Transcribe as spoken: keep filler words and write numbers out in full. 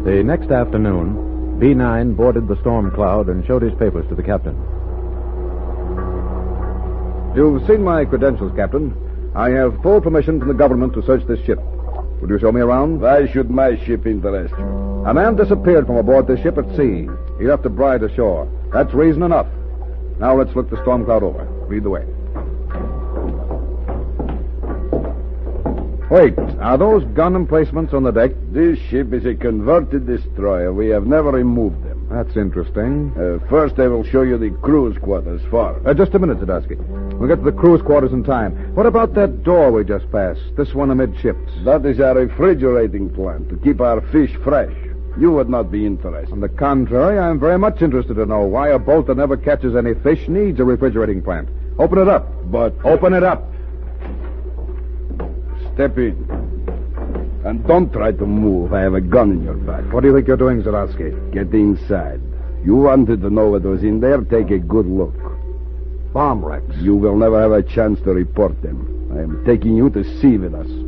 The next afternoon, B nine boarded the Storm Cloud and showed his papers to the captain. You've seen my credentials, Captain. I have full permission from the government to search this ship. Would you show me around? Why should my ship interest you? A man disappeared from aboard this ship at sea. He left a bride ashore. That's reason enough. Now let's look the Storm Cloud over. Lead the way. Wait, are those gun emplacements on the deck? This ship is a converted destroyer. We have never removed them. That's interesting. Uh, first, I will show you the crew's quarters forward. Uh, just a minute, Zadowski. We'll get to the crew's quarters in time. What about that door we just passed? This one amidships. That is our refrigerating plant to keep our fish fresh. You would not be interested. On the contrary, I'm very much interested to know why a boat that never catches any fish needs a refrigerating plant. Open it up. But... Open it up. Step in. And don't try to move. I have a gun in your back. What do you think you're doing, Zadowski? Get inside. You wanted to know what was in there? Take a good look. Bomb wrecks. You will never have a chance to report them. I am taking you to sea with us.